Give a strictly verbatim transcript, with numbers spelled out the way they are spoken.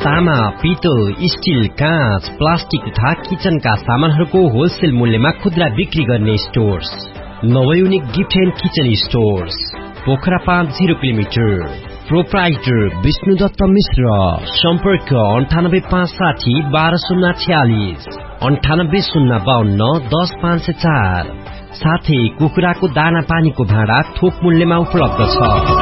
तामा, पितल, स्टिल, काँच, प्लास्टिक तथा किचनका सामानहरूको होलसेल मूल्यमा खुद्रा बिक्री गर्ने stores नवयुनिक gift and kitchen stores, Pokhara पाँच zero kilometre. Proprietor Vishnu Dutt मिश्र। सम्पर्क अन्ठानब्बे पाँच साठी बाह्र शून्य छ्यालिस, अन्ठानब्बे शून्य बाहन्न दस पाँच सय चार। साथै कुखुराको दाना पानीको भाँडा थोक मूल्यमा उपलब्ध छ।